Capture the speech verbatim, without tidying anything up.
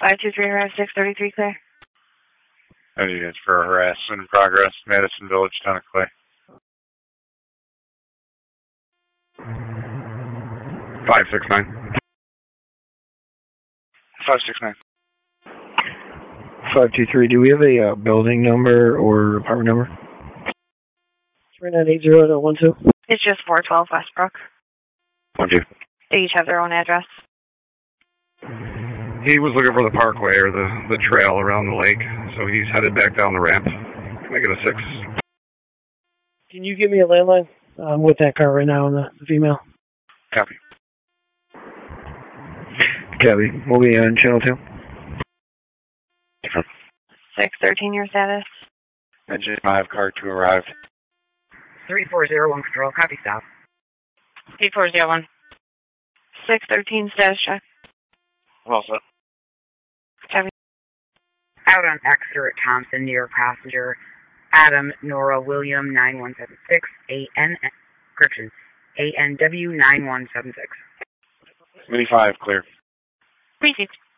five two three harass six thirty-three clear. How do you guys for harassment in progress, Madison Village, Town of Clay? five six nine. five six nine. five two three, do we have a uh, building number or apartment number? three nine eight zero one two. It's just four twelve Westbrook. one two. They each have their own address. He was looking for the parkway or the, the trail around the lake, so he's headed back down the ramp. Can I get a six? Can you give me a landline? I'm with that car right now on the, the female. Copy. Copy. We'll be on channel two. six thirteen, your status. Engine five, car two arrived. three four zero one control, copy stop. eight four zero one. six thirteen, status check. Well set. Copy. Out on Exeter at Thompson, New York passenger, Adam Nora William nine one seven six, A N, correction, A N W nine one seven six. Mini five, clear. Received.